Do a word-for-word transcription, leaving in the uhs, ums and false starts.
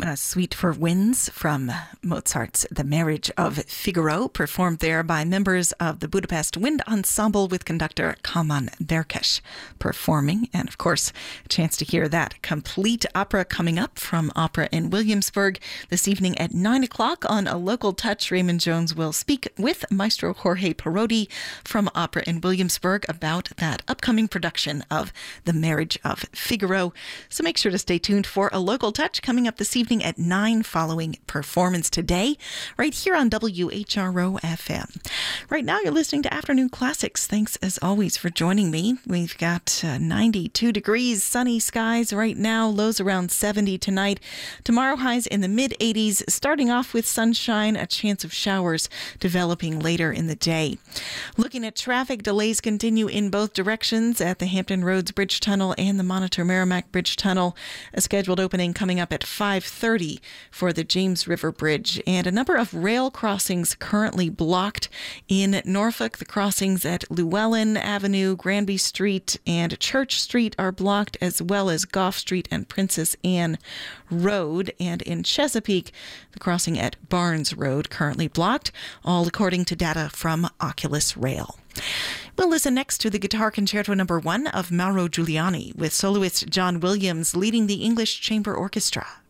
A suite for winds from Mozart's The Marriage of Figaro, performed there by members of the Budapest Wind Ensemble with conductor Kálmán Berkes performing. And of course, a chance to hear that complete opera coming up from Opera in Williamsburg this evening at nine o'clock on A Local Touch. Raymond Jones will speak with Maestro Jorge Parodi from Opera in Williamsburg about that upcoming production of The Marriage of Figaro. So make sure to stay tuned for A Local Touch coming up this evening at nine following performance today, right here on W H R O F M. Right now, you're listening to Afternoon Classics. Thanks, as always, for joining me. We've got uh, ninety-two degrees, sunny skies right now, lows around seventy tonight. Tomorrow, highs in the mid-eighties, starting off with sunshine, a chance of showers developing later in the day. Looking at traffic, delays continue in both directions at the Hampton Roads Bridge Tunnel and the Monitor Merrimack Bridge Tunnel. A scheduled opening coming up at five thirty for the James River Bridge, and a number of rail crossings currently blocked in Norfolk. The crossings at Llewellyn Avenue, Granby Street, and Church Street are blocked, as well as Gough Street and Princess Anne Road. And in Chesapeake, the crossing at Barnes Road currently blocked, all according to data from Oculus Rail. We'll listen next to the Guitar Concerto Number One of Mauro Giuliani, with soloist John Williams leading the English Chamber Orchestra.